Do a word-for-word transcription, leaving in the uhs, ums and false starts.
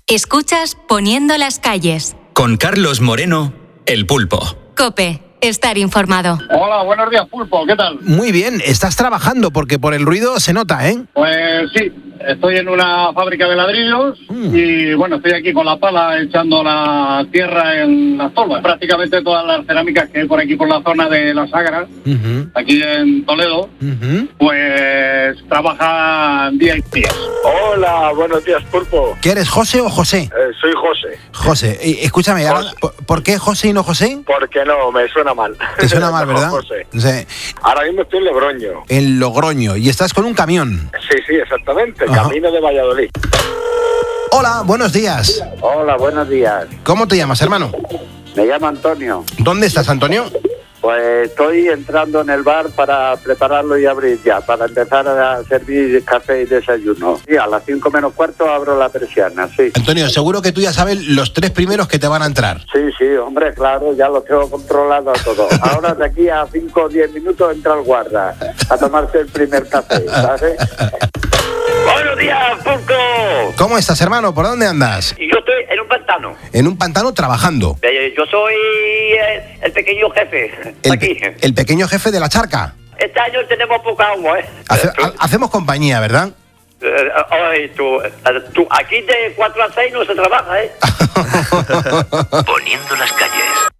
Escuchas Poniendo las calles. Con Carlos Moreno, El Pulpo. COPE. Estar informado. Hola, buenos días, Pulpo, ¿qué tal? Muy bien, estás trabajando porque por el ruido se nota, ¿eh? Pues sí, estoy en una fábrica de ladrillos mm. y bueno, estoy aquí con la pala echando la tierra en las tolvas. Prácticamente todas las cerámicas que hay por aquí por la zona de la Sagra, uh-huh. aquí en Toledo, uh-huh. pues trabajan día y día. Hola, buenos días, Pulpo. ¿Qué eres, José o José? Eh, soy José. José, eh, escúchame, José. Ahora, ¿por, ¿por qué José y no José? Porque no, me suena mal. Te suena mal, ¿verdad? José. Sí. Ahora mismo estoy en Logroño. En Logroño, y estás con un camión. Sí, sí, exactamente, Ajá. Camino de Valladolid. Hola, buenos días. Hola, buenos días. ¿Cómo te llamas, hermano? Me llamo Antonio. ¿Dónde estás, Antonio? Pues estoy entrando en el bar para prepararlo y abrir ya, para empezar a servir café y desayuno. Sí, a las cinco menos cuarto abro la persiana, sí. Antonio, seguro que tú ya sabes los tres primeros que te van a entrar. Sí, sí, hombre, claro, ya lo tengo controlado a todo. Ahora de aquí a cinco o diez minutos entra el guarda a tomarse el primer café, ¿sabes? Buenos días, Pulpo. ¿Cómo estás, hermano? ¿Por dónde andas? Yo estoy en un pantano. En un pantano trabajando. Yo soy eh, el pequeño jefe. El, aquí. el pequeño jefe de la charca. Este año tenemos poca agua, ¿eh? Hace, ha, hacemos compañía, ¿verdad? Eh, oye, tú, tú, aquí de cuatro a seis no se trabaja, ¿eh? Poniendo las calles.